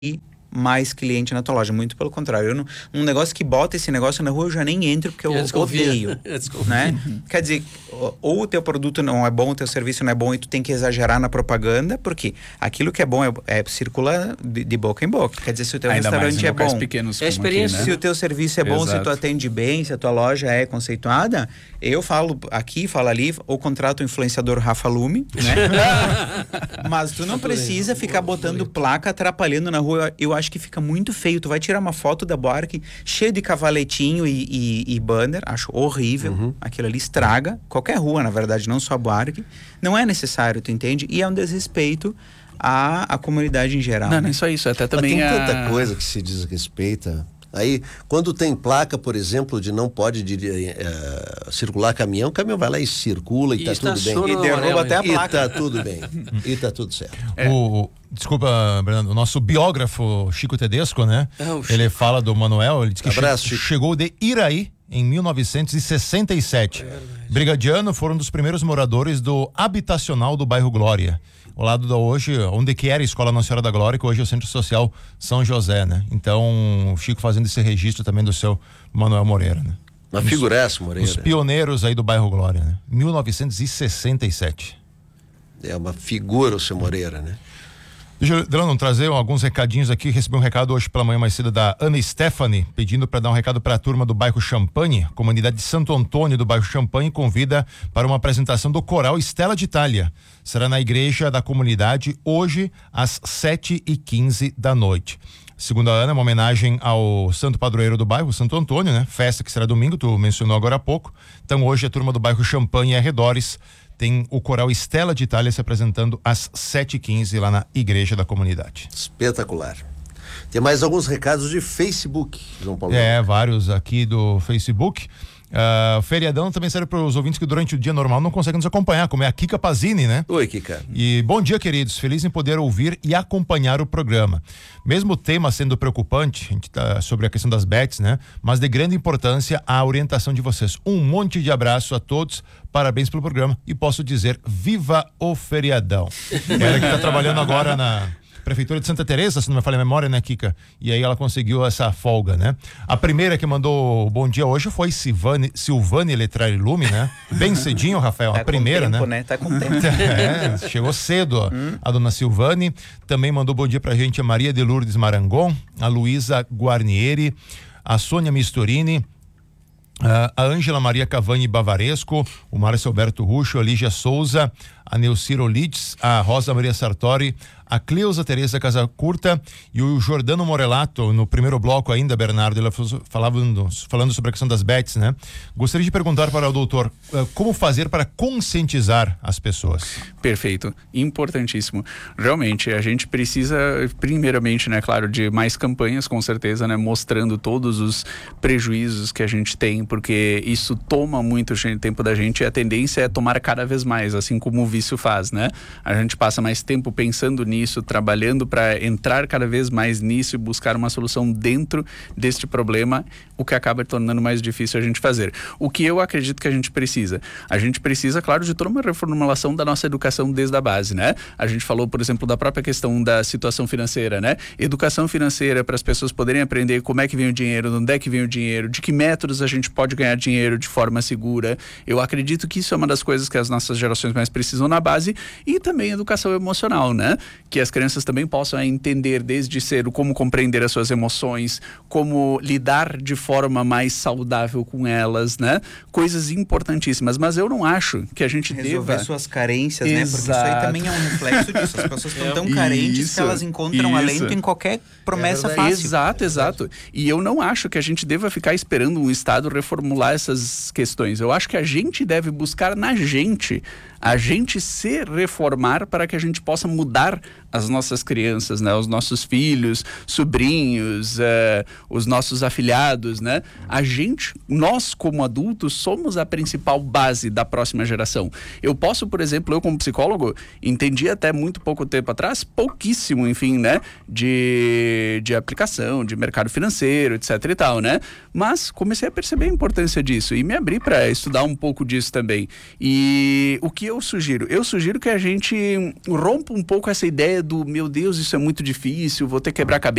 mais cliente na tua loja, muito pelo contrário. Um negócio que bota esse negócio na rua, eu já nem entro porque eu odeio, né? Quer dizer, ou o teu produto não é bom, o teu serviço não é bom e tu tem que exagerar na propaganda, porque aquilo que é bom circula de boca em boca. Quer dizer, se o teu restaurante é bom, pequenos é experiência, né? Se o teu serviço é bom, se tu atende bem, se a tua loja é conceituada, eu falo aqui, falo ali, ou contrato o influenciador Rafa Lume, né? Mas tu não precisa ficar botando placa atrapalhando na rua. Eu acho que fica muito feio. Tu vai tirar uma foto da Buarque cheio de cavaletinho e banner, acho horrível. Aquilo ali estraga qualquer rua, na verdade, não só a Buarque. Não é necessário, tu entende? E é um desrespeito à comunidade em geral. Não, nem só isso, até também tem tanta coisa que se desrespeita. Aí, quando tem placa, por exemplo, de não pode circular caminhão, o caminhão vai lá e circula e tá tudo bem. E derruba até a placa. E tá tudo bem. E tá tudo certo. Desculpa, Brando, o nosso biógrafo Chico Tedesco, né? Ele fala do Manuel, ele diz que chegou de Iraí em 1967. Brigadiano foram um dos primeiros moradores do habitacional do bairro Glória. Ao lado da hoje, onde que era a Escola Nossa Senhora da Glória, que hoje é o Centro Social São José, né? Então, o Chico fazendo esse registro também do seu Manuel Moreira, né? Uma figuraça, Moreira. Os pioneiros aí do bairro Glória, né? 1967. É uma figura o seu Moreira, né? Deixa eu, Delano, trazer alguns recadinhos aqui. Recebi um recado hoje pela manhã mais cedo da Ana Stephanie, pedindo para dar um recado para a turma do bairro Champagne. Comunidade de Santo Antônio do bairro Champagne convida para uma apresentação do coral Stella d'Italia. Será na igreja da comunidade hoje às 7h15 da noite. Segundo a Ana, uma homenagem ao santo padroeiro do bairro, Santo Antônio, né? Festa que será domingo, tu mencionou agora há pouco. Então hoje a turma do bairro Champagne e arredores tem o coral Stella d'Italia se apresentando às 7h15 lá na igreja da comunidade. Espetacular. Tem mais alguns recados de Facebook, João Paulo. Vários aqui do Facebook. Feriadão também serve para os ouvintes que durante o dia normal não conseguem nos acompanhar, como é a Kika Pazini, né? Oi, Kika. E bom dia, queridos. Feliz em poder ouvir e acompanhar o programa. Mesmo o tema sendo preocupante, a gente tá sobre a questão das bets, né? Mas de grande importância a orientação de vocês. Um monte de abraço a todos. Parabéns pelo programa e posso dizer, viva o feriadão. Ela que está trabalhando agora na Prefeitura de Santa Teresa, se não me falha a memória, né, Kika? E aí ela conseguiu essa folga, né? A primeira que mandou o bom dia hoje foi Silvane Letrari Lume, né? Bem cedinho, Rafael, a primeira, tempo, né? Tá com tempo. Chegou cedo, ó, a dona Silvane. Também mandou bom dia pra gente a Maria de Lourdes Marangon, a Luísa Guarnieri, a Sônia Misturini, a Ângela Maria Cavani Bavaresco, o Márcio Alberto Ruxo, a Lígia Souza, a Neucira Olides, a Rosa Maria Sartori, a Cleusa Teresa Casacurta e o Jordano Morelato. No primeiro bloco ainda, Bernardo, ela falando sobre a questão das bets, né? Gostaria de perguntar para o doutor como fazer para conscientizar as pessoas. Perfeito, importantíssimo. Realmente, a gente precisa, primeiramente, né, claro, de mais campanhas, com certeza, né, mostrando todos os prejuízos que a gente tem, porque isso toma muito tempo da gente e a tendência é tomar cada vez mais, assim como o vício faz, né? A gente passa mais tempo pensando nisso, trabalhando para entrar cada vez mais nisso e buscar uma solução dentro deste problema, o que acaba tornando mais difícil a gente fazer. O que eu acredito que a gente precisa? A gente precisa, claro, de toda uma reformulação da nossa educação desde a base, né? A gente falou, por exemplo, da própria questão da situação financeira, né? Educação financeira para as pessoas poderem aprender como é que vem o dinheiro, de onde é que vem o dinheiro, de que métodos a gente pode ganhar dinheiro de forma segura. Eu acredito que isso é uma das coisas que as nossas gerações mais precisam na base, e também educação emocional, né? Que as crianças também possam entender desde cedo como compreender as suas emoções, como lidar de forma mais saudável com elas, né? Coisas importantíssimas, mas eu não acho que a gente resolver deva... suas carências, né? Porque isso aí também é um reflexo disso. As pessoas estão tão carentes que elas encontram alento em qualquer promessa fácil. Exato. E eu não acho que a gente deva ficar esperando um Estado reformular essas questões. Eu acho que a gente deve buscar na gente, a gente se reformar para que a gente possa mudar as nossas crianças, né? Os nossos filhos, sobrinhos, os nossos afilhados, né? A gente, nós como adultos, somos a principal base da próxima geração. Eu posso, por exemplo, eu como psicólogo, entendi até muito pouco tempo atrás, pouquíssimo, enfim, né? De aplicação, de mercado financeiro, etc e tal, né? Mas comecei a perceber a importância disso e me abri para estudar um pouco disso também. E o que eu sugiro? Eu sugiro que a gente rompa um pouco essa ideia do, meu Deus, isso é muito difícil, vou ter que quebrar a cabeça.